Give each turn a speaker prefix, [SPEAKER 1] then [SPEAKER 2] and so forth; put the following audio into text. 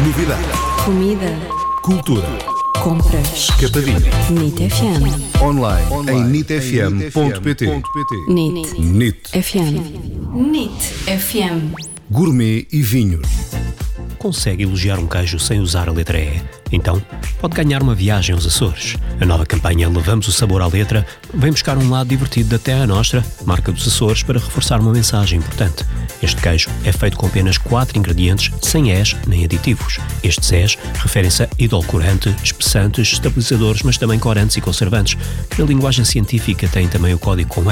[SPEAKER 1] Novidade.
[SPEAKER 2] Comida.
[SPEAKER 1] Cultura.
[SPEAKER 2] Compras.
[SPEAKER 1] Escapadinha.
[SPEAKER 2] NIT FM.
[SPEAKER 1] Online em nitfm.pt. NIT
[SPEAKER 2] FM. NIT FM.
[SPEAKER 1] Gourmet e vinhos.
[SPEAKER 3] Consegue elogiar um queijo sem usar a letra E? Então, pode ganhar uma viagem aos Açores. A nova campanha Levamos o Sabor à Letra vem buscar um lado divertido da Terra Nostra, marca dos Açores, para reforçar uma mensagem importante. Este queijo é feito com apenas 4 ingredientes, sem És nem aditivos. Estes És referem-se a edulcorante, espessantes, estabilizadores, mas também corantes e conservantes, que na linguagem científica têm também o código com